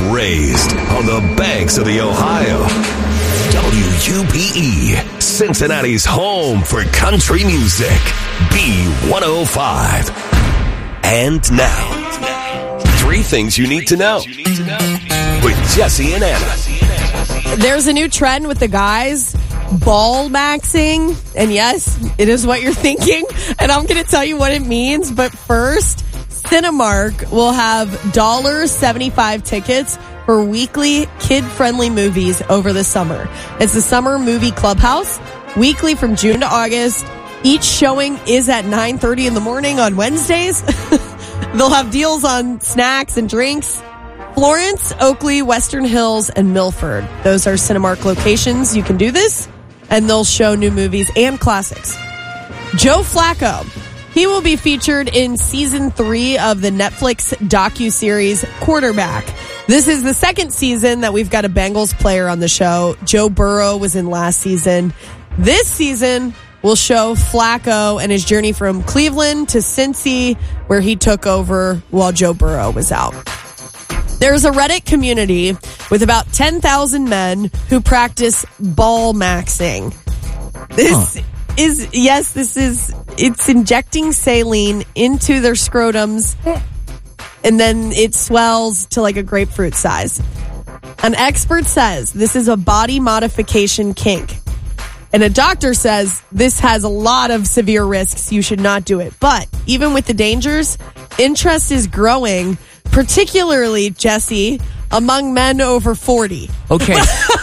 raised on the banks of the Ohio. WUPE, Cincinnati's home for country music. B105. And now, 3 things you need to know with Jesse and Anna. There's a new trend with the guys, ball maxing. And yes, it is what you're thinking. And I'm going to tell you what it means. But first, Cinemark will have $75 tickets for weekly kid-friendly movies over the summer. It's the Summer Movie Clubhouse, weekly from June to August. Each showing is at 9:30 in the morning on Wednesdays. They'll have deals on snacks and drinks. Florence, Oakley, Western Hills, and Milford. Those are Cinemark locations. You can do this, and they'll show new movies and classics. Joe Flacco. He will be featured in season 3 of the Netflix docuseries Quarterback. This is the second season that we've got a Bengals player on the show. Joe Burrow was in last season. This season will show Flacco and his journey from Cleveland to Cincy, where he took over while Joe Burrow was out. There's a Reddit community with about 10,000 men who practice ball maxing. It's injecting saline into their scrotums, and then it swells to like a grapefruit size. An expert says this is a body modification kink. And a doctor says this has a lot of severe risks. You should not do it. But even with the dangers, interest is growing, particularly, Jesse, among men over 40. Okay.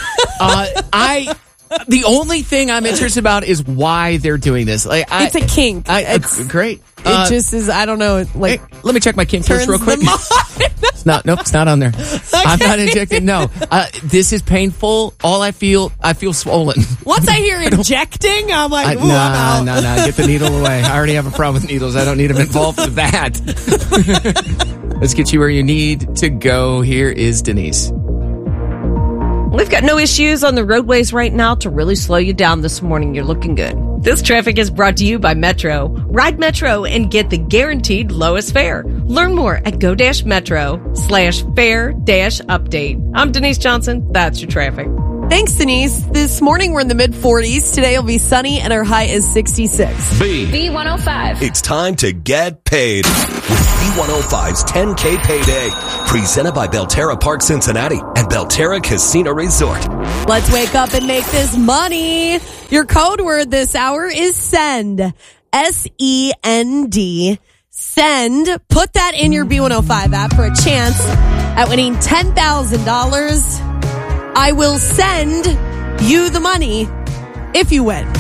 The only thing I'm interested about is why they're doing this. It's a kink. It's great. It just is, I don't know. Like, hey, let me check my kink first real quick. It's not on there. I'm not injecting. No. This is painful. All I feel swollen. Once I hear injecting, I'm like, ooh, I'm out. No. Get the needle away. I already have a problem with needles. I don't need them involved with that. Let's get you where you need to go. Here is Denise. We've got no issues on the roadways right now to really slow you down this morning. You're looking good. This traffic is brought to you by Metro. Ride Metro and get the guaranteed lowest fare. Learn more at go-metro.com/fare-update. I'm Denise Johnson. That's your traffic. Thanks, Denise. This morning we're in the mid-40s. Today will be sunny and our high is 66. B105. It's time to get paid with B105's 10K Payday. Presented by Belterra Park Cincinnati and Belterra Casino Resort. Let's wake up and make this money. Your code word this hour is SEND. SEND. Send. Put that in your B105 app for a chance at winning $10,000. I will send you the money if you win.